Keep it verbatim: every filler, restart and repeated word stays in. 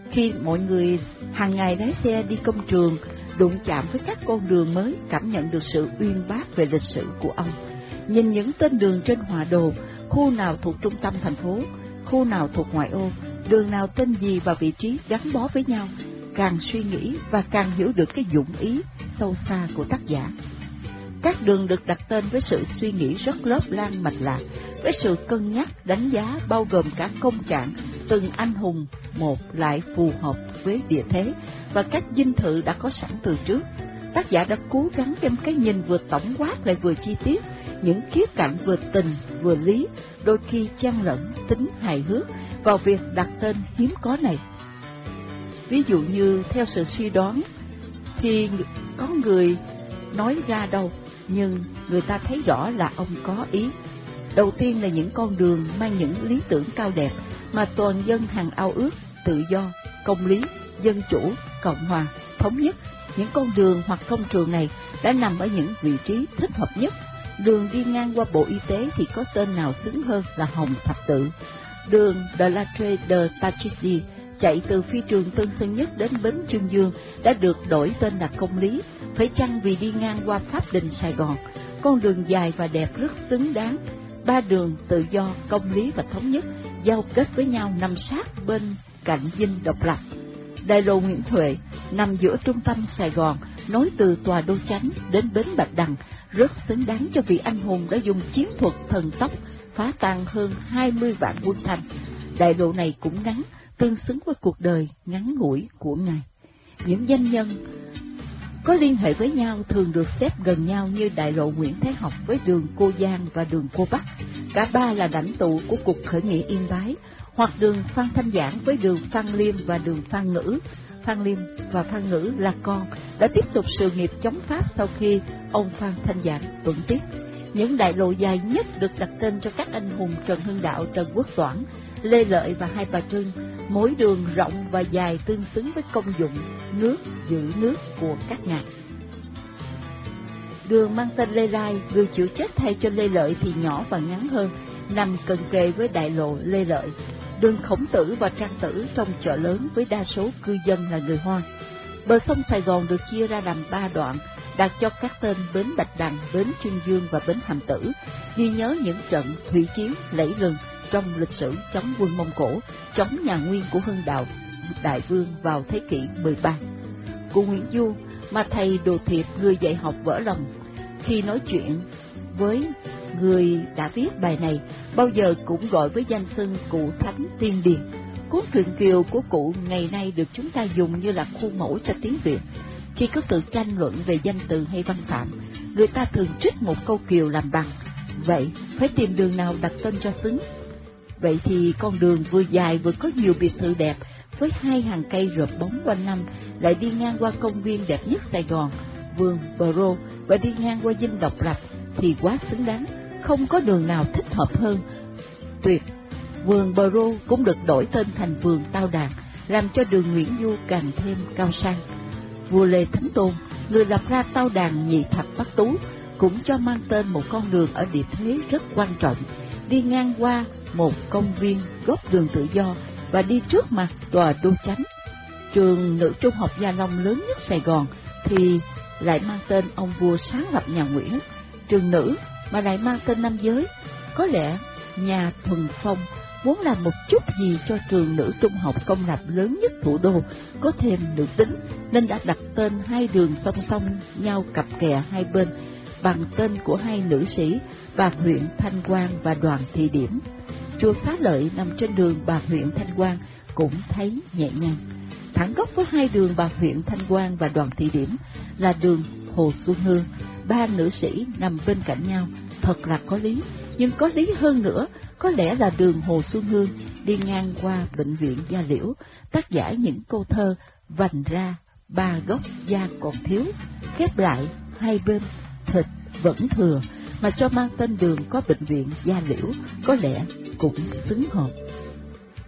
Khi mọi người hàng ngày lái xe đi công trường, đụng chạm với các con đường mới, cảm nhận được sự uyên bác về lịch sử của ông. Nhìn những tên đường trên họa đồ, khu nào thuộc trung tâm thành phố, khu nào thuộc ngoại ô, đường nào tên gì và vị trí gắn bó với nhau, càng suy nghĩ và càng hiểu được cái dụng ý sâu xa của tác giả. Các đường được đặt tên với sự suy nghĩ rất lớp lan mạch lạc, với sự cân nhắc, đánh giá bao gồm cả công trạng từng anh hùng một lại phù hợp với địa thế và các dinh thự đã có sẵn từ trước. Tác giả đã cố gắng đem cái nhìn vừa tổng quát lại vừa chi tiết, những khía cạnh vừa tình vừa lý, đôi khi chen lẫn tính hài hước vào việc đặt tên hiếm có này. Ví dụ như theo sự suy đoán thì có người nói ra đâu, nhưng người ta thấy rõ là ông có ý. Đầu tiên là những con đường mang những lý tưởng cao đẹp mà toàn dân hằng ao ước: tự do, công lý, dân chủ, cộng hòa, thống nhất. Những con đường hoặc công trường này đã nằm ở những vị trí thích hợp nhất. Đường đi ngang qua Bộ Y tế thì có tên nào xứng hơn là Hồng Thập Tự. Đường de la Tre de Tachisi chạy từ phi trường Tân Sơn Nhất đến bến Trương Dương đã được đổi tên là Công Lý, phải chăng vì đi ngang qua Pháp Đình Sài Gòn. Con đường dài và đẹp rất xứng đáng. Ba đường tự do, công lý và thống nhất giao kết với nhau nằm sát bên cạnh dinh độc lập. Đại lộ Nguyễn Huệ nằm giữa trung tâm Sài Gòn, nối từ tòa Đô Chánh đến bến Bạch Đằng, rất xứng đáng cho vị anh hùng đã dùng chiến thuật thần tốc phá tan hơn hai mươi vạn quân Thanh. Đại lộ này cũng ngắn, tương xứng với cuộc đời ngắn ngủi của ngài. Những danh nhân có liên hệ với nhau thường được xếp gần nhau như đại lộ Nguyễn Thái Học với đường Cô Giang và đường Cô Bắc. Cả ba là lãnh tụ của cuộc khởi nghĩa Yên Bái, hoặc đường Phan Thanh Giảng với đường Phan Liêm và đường Phan Ngữ. Phan Liêm và Phan Ngữ là con, đã tiếp tục sự nghiệp chống Pháp sau khi ông Phan Thanh Giảng tuẫn tiết. Những đại lộ dài nhất được đặt tên cho các anh hùng Trần Hưng Đạo, Trần Quốc Toản, Lê Lợi và Hai Bà Trưng, mỗi đường rộng và dài tương xứng với công dụng nước giữ nước của các ngài. Đường mang tên Lê Lai, người chịu chết thay cho Lê Lợi thì nhỏ và ngắn hơn, nằm cận kề với đại lộ Lê Lợi. Đường Khổng Tử và Trang Tử trong chợ lớn với đa số cư dân là người Hoa. Bờ sông Sài Gòn được chia ra làm ba đoạn, đặt cho các tên bến Bạch Đằng, bến Trương Dương và bến Hàm Tử, ghi nhớ những trận thủy chiến lẫy lừng trong lịch sử chống quân Mông Cổ, chống nhà Nguyên của Hưng Đạo Đại Vương vào thế kỷ mười ba. Cụ Nguyễn Du, mà thầy Đồ Thiệp, người dạy học vỡ lòng, khi nói chuyện với người đã viết bài này, bao giờ cũng gọi với danh xưng cụ Thánh Tiên Điền. Cuốn truyện Kiều của cụ ngày nay được chúng ta dùng như là khuôn mẫu cho tiếng Việt. Khi có sự tranh luận về danh từ hay văn phạm, người ta thường trích một câu Kiều làm bằng. Vậy, phải tìm đường nào đặt tên cho xứng. Vậy thì con đường vừa dài vừa có nhiều biệt thự đẹp, với hai hàng cây rợp bóng quanh năm, lại đi ngang qua công viên đẹp nhất Sài Gòn, vườn Bờ Rô, và đi ngang qua dinh độc lập, thì quá xứng đáng, không có đường nào thích hợp hơn. Tuyệt, vườn Bờ Rô cũng được đổi tên thành vườn Tao Đàn, làm cho đường Nguyễn Du càng thêm cao sang. Vua Lê Thánh Tôn, người lập ra Tao Đàn Nhị Thập Bát Tú, cũng cho mang tên một con đường ở địa thế rất quan trọng, đi ngang qua một công viên góc đường Tự Do và đi trước mặt tòa Đô Chánh. Trường Nữ Trung học Gia Long lớn nhất Sài Gòn thì lại mang tên ông vua sáng lập nhà Nguyễn. Trường nữ mà lại mang tên nam giới, có lẽ nhà Thuần Phong muốn làm một chút gì cho trường nữ trung học công lập lớn nhất thủ đô có thêm nữ tính, nên đã đặt tên hai đường song song nhau cặp kè hai bên bằng tên của hai nữ sĩ Bà huyện Thanh Quang và Đoàn Thị Điểm. Chùa Xá Lợi nằm trên đường Bà huyện Thanh Quang cũng thấy nhẹ nhàng. Thẳng góc với hai đường Bà huyện Thanh Quang và Đoàn Thị Điểm là đường Hồ Xuân Hương. Ba nữ sĩ nằm bên cạnh nhau, thật là có lý. Nhưng có lý hơn nữa, có lẽ là đường Hồ Xuân Hương đi ngang qua bệnh viện Gia Liễu, tác giả những câu thơ vành ra ba gốc da còn thiếu, khép lại hai bên thịt vẫn thừa, mà cho mang tên đường có bệnh viện Gia Liễu có lẽ cũng xứng hợp.